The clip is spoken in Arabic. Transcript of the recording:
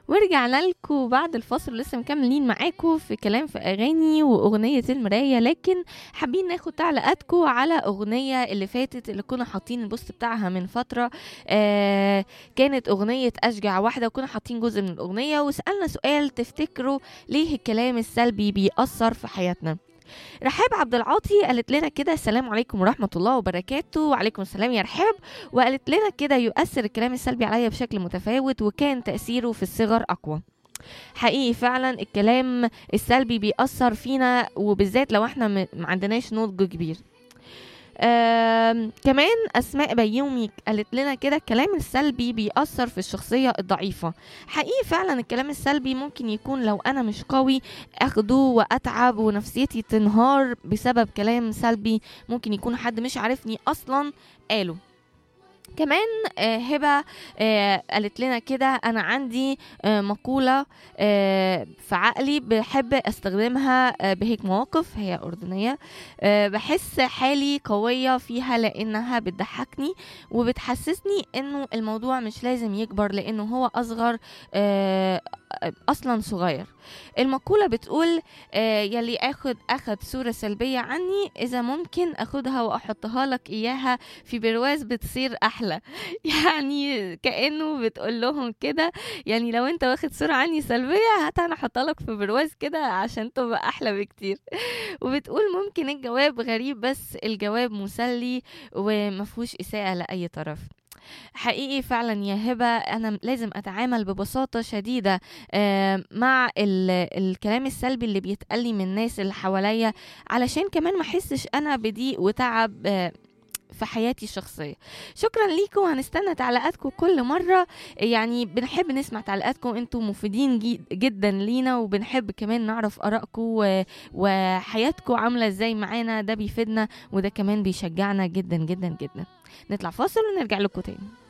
ورجعنا لكم بعد الفاصل، لسه مكملين معاكم في كلام في اغاني واغنيه المرايه، لكن حابين ناخد تعليقاتكم على اغنيه اللي فاتت اللي كنا حاطين البوست بتاعها من فتره. كانت اغنيه اشجع واحده، وكنا حاطين جزء من الاغنيه وسالنا سؤال: تفتكروا ليه الكلام السلبي بيأثر في حياتنا؟ رحاب عبد العاطي قالت لنا كده: السلام عليكم ورحمة الله وبركاته. وعليكم السلام يا رحاب. وقالت لنا كده: يؤثر الكلام السلبي عليا بشكل متفاوت، وكان تأثيره في الصغر أقوى. حقيقي فعلا الكلام السلبي بيأثر فينا، وبالذات لو احنا ما عندناش نضج كبير. كمان أسماء بيومي قالت لنا كده: الكلام السلبي بيأثر في الشخصية الضعيفة. حقيقي فعلا الكلام السلبي ممكن يكون لو أنا مش قوي أخده وأتعب ونفسيتي تنهار بسبب كلام سلبي ممكن يكون حد مش عارفني أصلا قاله. كمان هبة قالت لنا كده: أنا عندي مقولة في عقلي بحب أستخدمها بهيك مواقف. هي أردنية. بحس حالي قوية فيها لأنها بتضحكني وبتحسسني إنه الموضوع مش لازم يكبر لأنه هو أصغر، أصلا صغير. المقولة بتقول: يلي أخد صورة سلبية عني، إذا ممكن أخدها وأحطها لك إياها في برواز بتصير أحلى. يعني كأنه بتقول لهم كده: يعني لو أنت واخد صورة عني سلبية، هات أنا أحطها لك في برواز كده عشان تبقى أحلى بكتير. وبتقول: ممكن الجواب غريب بس الجواب مسلي ومفهوش إساءة لأي طرف. حقيقي فعلا يا هبة أنا لازم أتعامل ببساطة شديدة مع الكلام السلبي اللي بيتقلي من الناس اللي حواليا، علشان كمان ما أحسش أنا بضيق وتعب في حياتي الشخصية. شكرا ليكم، هنستنى تعليقاتكم كل مرة. يعني بنحب نسمع تعليقاتكم، انتم مفيدين جدا لينا، وبنحب كمان نعرف آرائكم وحياتكم عاملة ازاي معانا. ده بيفيدنا وده كمان بيشجعنا جدا جدا جدا. نطلع فاصل ونرجع لكم تاني.